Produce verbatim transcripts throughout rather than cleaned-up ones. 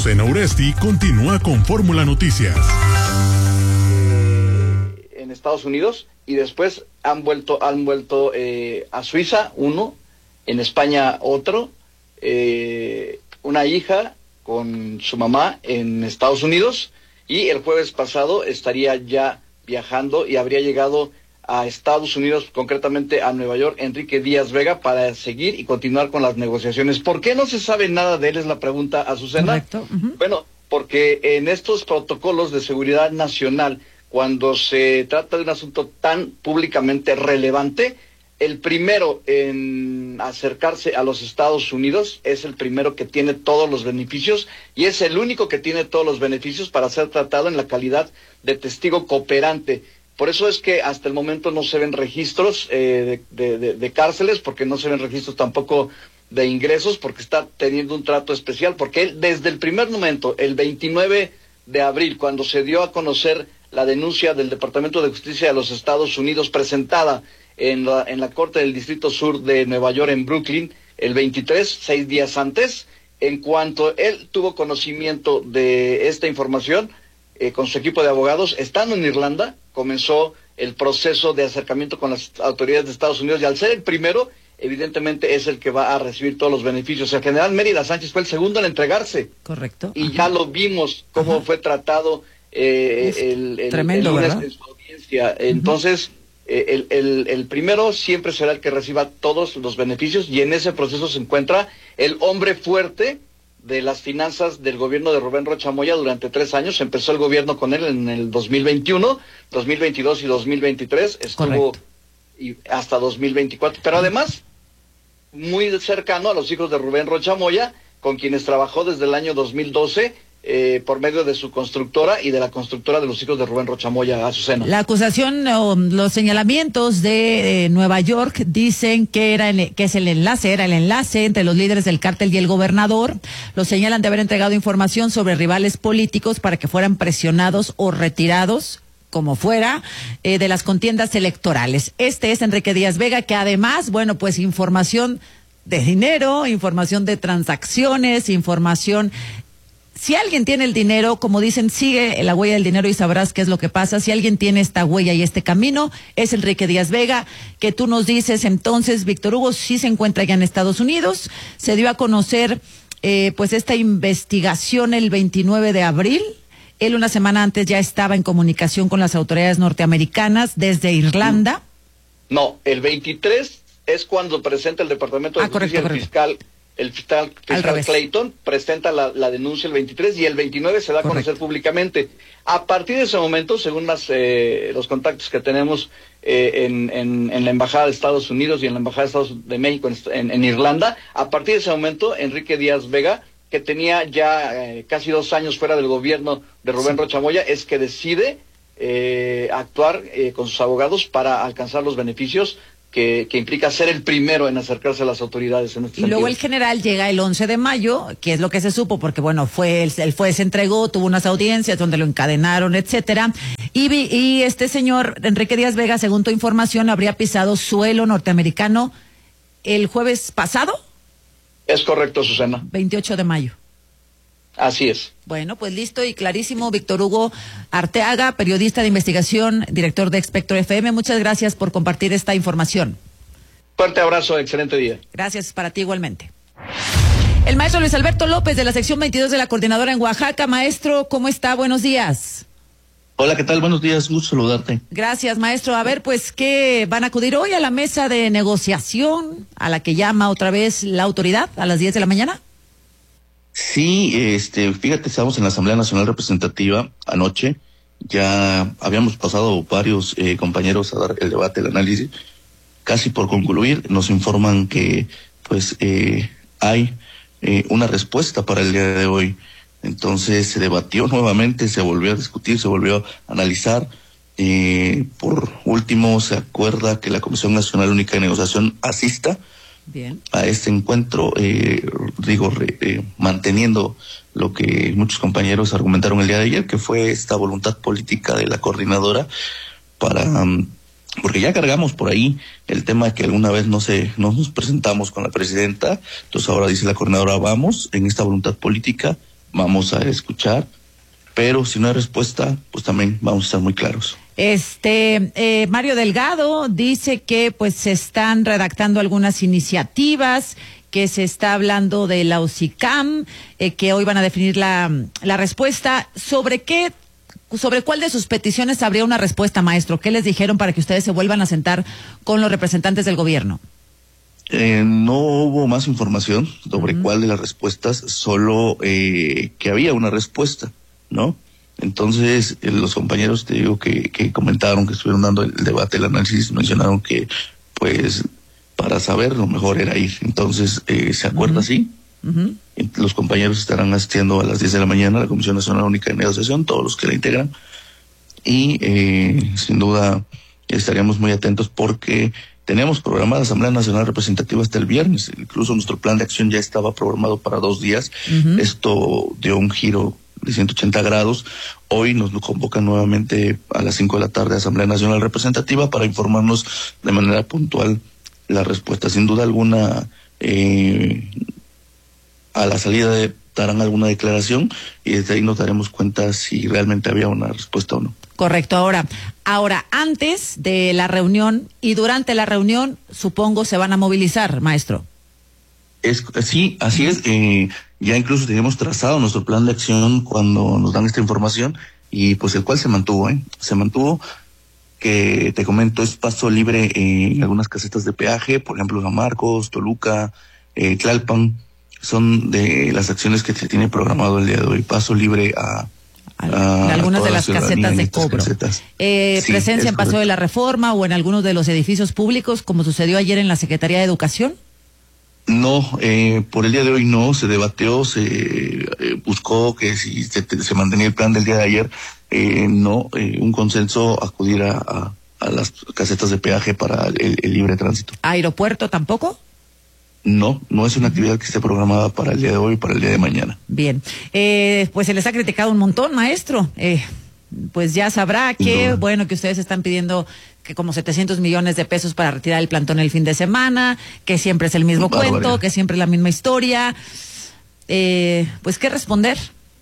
Azucena Uresti continúa con Fórmula Noticias. Eh, en Estados Unidos, y después han vuelto, han vuelto eh, a Suiza, uno, en España otro, eh, una hija con su mamá en Estados Unidos, y el jueves pasado estaría ya viajando y habría llegado a Estados Unidos, concretamente a Nueva York, Enrique Díaz Vega, para seguir y continuar con las negociaciones. ¿Por qué no se sabe nada de él? Es la pregunta, Azucena. Correcto. Uh-huh. Bueno, porque en estos protocolos de seguridad nacional, cuando se trata de un asunto tan públicamente relevante, el primero en acercarse a los Estados Unidos es el primero que tiene todos los beneficios, y es el único que tiene todos los beneficios para ser tratado en la calidad de testigo cooperante. Por eso es que hasta el momento no se ven registros eh, de, de, de, de cárceles, porque no se ven registros tampoco de ingresos, porque está teniendo un trato especial, porque él desde el primer momento, el veintinueve de abril, cuando se dio a conocer la denuncia del Departamento de Justicia de los Estados Unidos presentada en la, en la Corte del Distrito Sur de Nueva York en Brooklyn, el veintitrés, seis días antes, en cuanto él tuvo conocimiento de esta información, eh, con su equipo de abogados, estando en Irlanda, comenzó el proceso de acercamiento con las autoridades de Estados Unidos, y al ser el primero, evidentemente es el que va a recibir todos los beneficios. El general Mérida Sánchez fue el segundo en entregarse. Correcto. Y Ajá. ya lo vimos cómo Ajá. fue tratado eh, Uf, el, el, tremendo, el lunes ¿verdad? en su audiencia. Entonces, eh, el, el, el primero siempre será el que reciba todos los beneficios, y en ese proceso se encuentra el hombre fuerte de las finanzas del gobierno de Rubén Rocha Moya durante tres años. Empezó el gobierno con él en el dos mil veintiuno, dos mil veintidós y dos mil veintitrés. Estuvo y hasta dos mil veinticuatro. Pero además, muy cercano a los hijos de Rubén Rocha Moya, con quienes trabajó desde el año dos mil doce eh, por medio de su constructora y de la constructora de los hijos de Rubén Rocha Moya, Azucena. La acusación o los señalamientos de eh, Nueva York dicen que era el, que es el enlace, era el enlace entre los líderes del cártel y el gobernador. Los señalan de haber entregado información sobre rivales políticos para que fueran presionados o retirados, como fuera, eh, de las contiendas electorales. Este es Enrique Díaz Vega, que además, bueno, pues información de dinero, información de transacciones, información. Si alguien tiene el dinero, como dicen, sigue la huella del dinero y sabrás qué es lo que pasa. Si alguien tiene esta huella y este camino, es Enrique Díaz Vega, que tú nos dices entonces, Víctor Hugo, sí se encuentra ya en Estados Unidos. Se dio a conocer, eh, pues, esta investigación el veintinueve de abril. Él una semana antes ya estaba en comunicación con las autoridades norteamericanas desde Irlanda. No, el veintitrés es cuando presenta el Departamento de ah, Justicia, correcto, el fiscal, el fiscal, fiscal Clayton, presenta la, la denuncia el veintitrés, y el veintinueve se da a conocer públicamente. A partir de ese momento, según las, eh, los contactos que tenemos eh, en, en, en la Embajada de Estados Unidos y en la Embajada de Estados de México en, en, en Irlanda, a partir de ese momento, Enrique Díaz Vega, que tenía ya eh, casi dos años fuera del gobierno de Rubén sí. Rocha Moya, es que decide eh, actuar eh, con sus abogados para alcanzar los beneficios que, que implica ser el primero en acercarse a las autoridades en este Y sentido. luego el general llega el once de mayo, que es lo que se supo, porque bueno, fue el, el juez se entregó, tuvo unas audiencias donde lo encadenaron, etcétera, y, y este señor Enrique Díaz Vega, según tu información, habría pisado suelo norteamericano el jueves pasado. Es correcto, Susana. veintiocho de mayo. Así es. Bueno, pues listo y clarísimo. Víctor Hugo Arteaga, periodista de investigación, director de Espectro F M. Muchas gracias por compartir esta información. Fuerte abrazo, excelente día. Gracias, para ti igualmente. El maestro Luis Alberto López, de la sección veintidós de la Coordinadora en Oaxaca. Maestro, ¿cómo está? Buenos días. Hola, ¿qué tal? Buenos días, gusto saludarte. Gracias, maestro. A ver, pues, ¿qué van a acudir hoy a la mesa de negociación a la que llama otra vez la autoridad a las diez de la mañana? Sí, este, fíjate, estábamos en la Asamblea Nacional Representativa anoche. Ya habíamos pasado varios eh, compañeros a dar el debate, el análisis. Casi por concluir, nos informan que, pues, eh, hay eh, una respuesta para el día de hoy. Entonces se debatió nuevamente, se volvió a discutir, se volvió a analizar. Eh, por último, se acuerda que la Comisión Nacional Única de Negociación asista Bien. a este encuentro, eh, digo, re, eh, manteniendo lo que muchos compañeros argumentaron el día de ayer, que fue esta voluntad política de la coordinadora para... Um, porque ya cargamos por ahí el tema que alguna vez no se, no nos presentamos con la presidenta, entonces ahora dice la coordinadora, vamos en esta voluntad política vamos a escuchar, pero si no hay respuesta, pues también vamos a estar muy claros. Este, eh, Mario Delgado dice que pues se están redactando algunas iniciativas, que se está hablando de la UCICAM, eh, que hoy van a definir la, la respuesta. ¿Sobre qué, sobre cuál de sus peticiones habría una respuesta, maestro? ¿Qué les dijeron para que ustedes se vuelvan a sentar con los representantes del gobierno? Eh, no hubo más información sobre uh-huh. cuál de las respuestas, solo eh, que había una respuesta, ¿no? Entonces, eh, los compañeros, te digo, que, que comentaron, que estuvieron dando el debate, el análisis, mencionaron que, pues, para saber lo mejor era ir. Entonces, eh, se acuerda así. Uh-huh. Los compañeros estarán asistiendo a las diez de la mañana a la Comisión Nacional Única de Negociación, todos los que la integran. Y, eh, sin duda, estaríamos muy atentos porque tenemos programada Asamblea Nacional Representativa hasta el viernes. Incluso nuestro plan de acción ya estaba programado para dos días. Uh-huh. Esto dio un giro de ciento ochenta grados. Hoy nos convocan nuevamente a las cinco de la tarde a Asamblea Nacional Representativa para informarnos de manera puntual la respuesta. Sin duda alguna, eh, a la salida de, darán alguna declaración y desde ahí nos daremos cuenta si realmente había una respuesta o no. Correcto. Ahora, ahora antes de la reunión y durante la reunión, supongo se van a movilizar, maestro. Es, sí, así es. Eh, ya incluso teníamos trazado nuestro plan de acción cuando nos dan esta información y pues el cual se mantuvo, ¿eh? Se mantuvo, que te comento, es paso libre eh, en algunas casetas de peaje, por ejemplo, San Marcos, Toluca, eh, Tlalpan, son de las acciones que se tiene programado el día de hoy, paso libre a... a algunas de las casetas de cobro. Casetas. Eh, sí, ¿presencia en Paso correcto. de la Reforma o en algunos de los edificios públicos, como sucedió ayer en la Secretaría de Educación? No, eh, por el día de hoy no, se debatió, se eh, buscó que si se, se mantenía el plan del día de ayer, eh, no, eh, un consenso acudir a, a, a las casetas de peaje para el, el libre tránsito. ¿Aeropuerto tampoco? No, no es una actividad que esté programada para el día de hoy y para el día de mañana. Bien, eh, pues se les ha criticado un montón, maestro. Eh, pues ya sabrá que, no. bueno, que ustedes están pidiendo que como setecientos millones de pesos para retirar el plantón el fin de semana, que siempre es el mismo Barbaridad. cuento, que siempre es la misma historia. Eh, pues, ¿qué responder?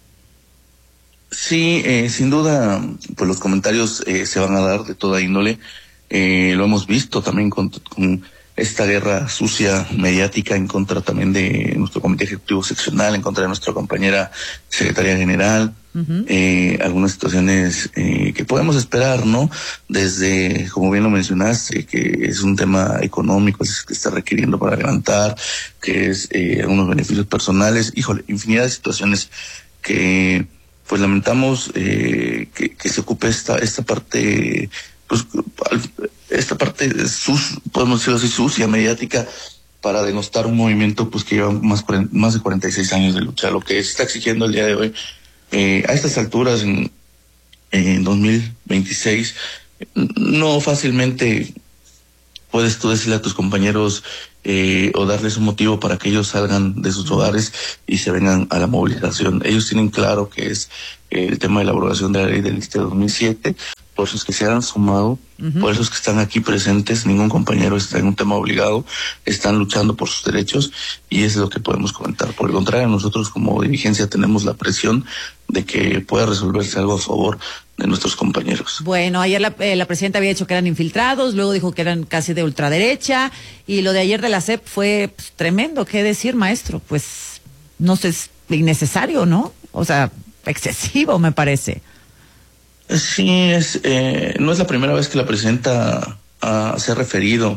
Sí, eh, sin duda, pues los comentarios eh, se van a dar de toda índole. Eh, lo hemos visto también con... con esta guerra sucia mediática en contra también de nuestro comité ejecutivo seccional, en contra de nuestra compañera secretaria general, uh-huh. eh, algunas situaciones eh, que podemos esperar, ¿no? Desde, como bien lo mencionaste, que es un tema económico que está requiriendo para levantar, que es eh, algunos beneficios personales, híjole, infinidad de situaciones que pues lamentamos eh, que, que se ocupe esta, esta parte, pues esta parte sus, podemos decirlo así, sucia, mediática, para denostar un movimiento pues que lleva más, más de cuarenta y seis años de lucha. Lo que se está exigiendo el día de hoy, eh, a estas alturas, en, en dos mil veintiséis, no fácilmente puedes tú decirle a tus compañeros eh, o darles un motivo para que ellos salgan de sus hogares y se vengan a la movilización. Ellos tienen claro que es eh, el tema de la abrogación de la ley del I S S S T E dos mil siete, por eso es que se han sumado, uh-huh. por eso es que están aquí presentes, ningún compañero está en un tema obligado, están luchando por sus derechos y eso es lo que podemos comentar. Por el contrario, nosotros como dirigencia tenemos la presión de que pueda resolverse algo a favor de nuestros compañeros. Bueno, ayer la, eh, la presidenta había dicho que eran infiltrados, luego dijo que eran casi de ultraderecha y lo de ayer de la C E P fue pues, tremendo. ¿Qué decir, maestro? Pues no sé, es innecesario, ¿no? O sea, excesivo me parece. Sí, es eh, no es la primera vez que la presidenta uh, se ha referido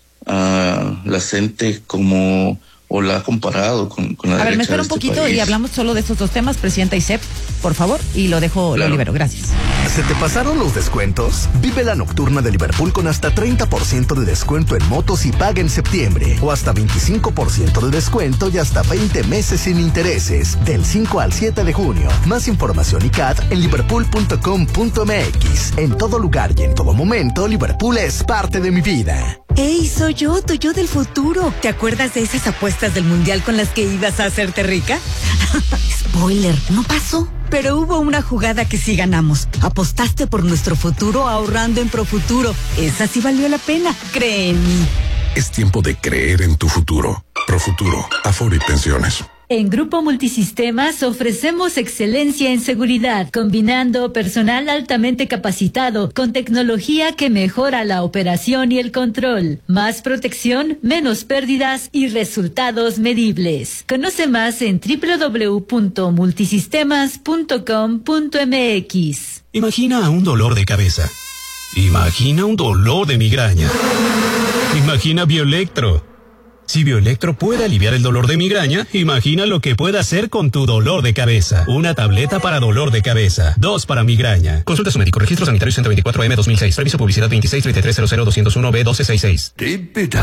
a la C E N T E como, o la ha comparado con, con la A ver, me espera de un este poquito país. Y hablamos solo de estos dos temas, presidenta y C E P, por favor, y lo dejo, claro. Lo libero, gracias. ¿Se te pasaron los descuentos? Vive la nocturna de Liverpool con hasta treinta por ciento de descuento en motos y paga en septiembre, o hasta veinticinco por ciento de descuento y hasta veinte meses sin intereses, del cinco al siete de junio. Más información y C A T en liverpool punto com punto m x. En todo lugar y en todo momento, Liverpool es parte de mi vida. ¡Ey, soy yo, tu yo del futuro! ¿Te acuerdas de esas apuestas del mundial con las que ibas a hacerte rica? Spoiler, no pasó. Pero hubo una jugada que sí ganamos. Apostaste por nuestro futuro ahorrando en Profuturo. Esa sí valió la pena, cree en mí. Es tiempo de creer en tu futuro. Profuturo, Afore y Pensiones. En Grupo Multisistemas ofrecemos excelencia en seguridad, combinando personal altamente capacitado con tecnología que mejora la operación y el control. Más protección, menos pérdidas y resultados medibles. Conoce más en doble u doble u doble u punto multisistemas punto com punto m x. Imagina un dolor de cabeza. Imagina un dolor de migraña. Imagina Bioelectro. Si Bioelectro puede aliviar el dolor de migraña, imagina lo que puede hacer con tu dolor de cabeza. Una tableta para dolor de cabeza, dos para migraña. Consulta a su médico. Registro sanitario ciento veinticuatro M dos mil seis. Previso publicidad veintiséis treinta y tres cero cero doscientos uno B doce sesenta y seis.